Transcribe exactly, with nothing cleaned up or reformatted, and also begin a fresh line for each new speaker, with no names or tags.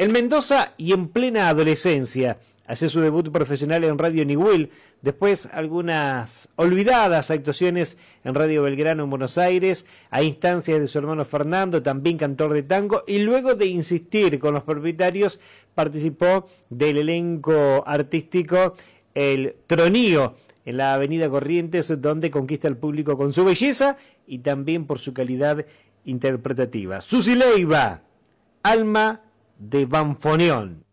En Mendoza y en plena adolescencia, hace su debut profesional en Radio Niwil, después algunas olvidadas actuaciones en Radio Belgrano en Buenos Aires, a instancias de su hermano Fernando, también cantor de tango, y luego de insistir con los propietarios, participó del elenco artístico El Tronío, en la avenida Corrientes, donde conquista al público con su belleza y también por su calidad interpretativa. Susi Leiva, Alma de Banfoneón.